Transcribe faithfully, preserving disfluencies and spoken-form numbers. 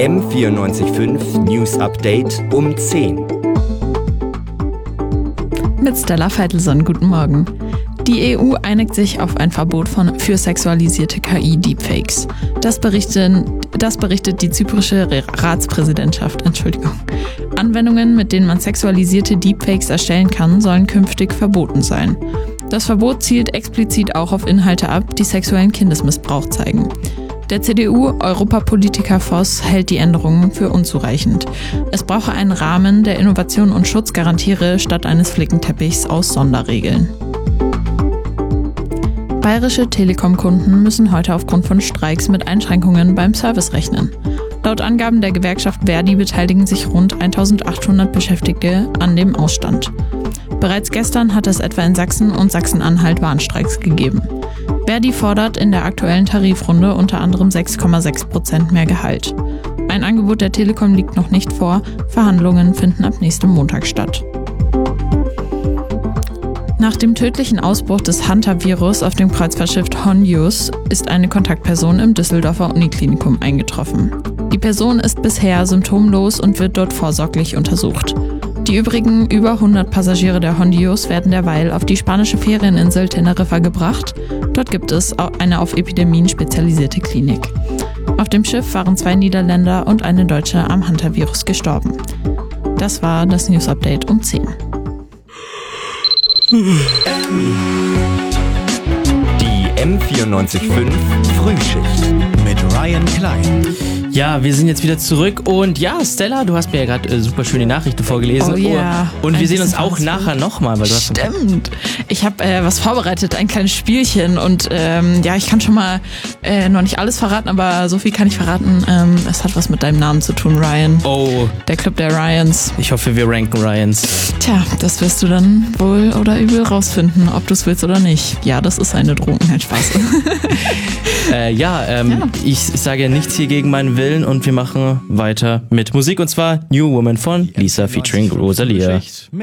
M vierundneunzig Komma fünf News Update um zehn. Mit Stella Veitelson, guten Morgen. Die E U einigt sich auf ein Verbot von für sexualisierte K I-Deepfakes. Das, das berichtet die zyprische Ratspräsidentschaft. Entschuldigung. Anwendungen, mit denen man sexualisierte Deepfakes erstellen kann, sollen künftig verboten sein. Das Verbot zielt explizit auch auf Inhalte ab, die sexuellen Kindesmissbrauch zeigen. Der C D U-Europapolitiker Voss hält die Änderungen für unzureichend. Es brauche einen Rahmen, der Innovation und Schutz garantiere, statt eines Flickenteppichs aus Sonderregeln. Bayerische Telekom-Kunden müssen heute aufgrund von Streiks mit Einschränkungen beim Service rechnen. Laut Angaben der Gewerkschaft ver.di beteiligen sich rund eintausendachthundert Beschäftigte an dem Ausstand. Bereits gestern hat es etwa in Sachsen und Sachsen-Anhalt Warnstreiks gegeben. ver.di fordert in der aktuellen Tarifrunde unter anderem sechs Komma sechs Prozent mehr Gehalt. Ein Angebot der Telekom liegt noch nicht vor, Verhandlungen finden ab nächstem Montag statt. Nach dem tödlichen Ausbruch des Hantavirus auf dem Kreuzfahrtschiff Hondius ist eine Kontaktperson im Düsseldorfer Uniklinikum eingetroffen. Die Person ist bisher symptomlos und wird dort vorsorglich untersucht. Die übrigen über hundert Passagiere der Hondius werden derweil auf die spanische Ferieninsel Teneriffa gebracht. Dort gibt es eine auf Epidemien spezialisierte Klinik. Auf dem Schiff waren zwei Niederländer und eine Deutsche am Hantavirus gestorben. Das war das News Update um zehn. Die M vierundneunzig Komma fünf Frühschicht mit Ryan Klein. Ja, wir sind jetzt wieder zurück und ja, Stella, du hast mir ja gerade äh, super schöne Nachrichten vorgelesen. Oh yeah. Und Ein wir sehen uns bisschen auch nachher nochmal. Stimmt. Ich habe äh, was vorbereitet, ein kleines Spielchen und ähm, ja, ich kann schon mal äh, noch nicht alles verraten, aber so viel kann ich verraten. Ähm, es hat was mit deinem Namen zu tun, Ryan. Oh. Der Club der Ryans. Ich hoffe, wir ranken Ryans. Tja, das wirst du dann wohl oder übel rausfinden, ob du es willst oder nicht. Ja, das ist eine Drohung, kein Spaß. äh, ja, ähm, ja, ich sage nichts hier gegen meinen Willen und wir machen weiter mit Musik und zwar New Woman von Lisa featuring Rosalia.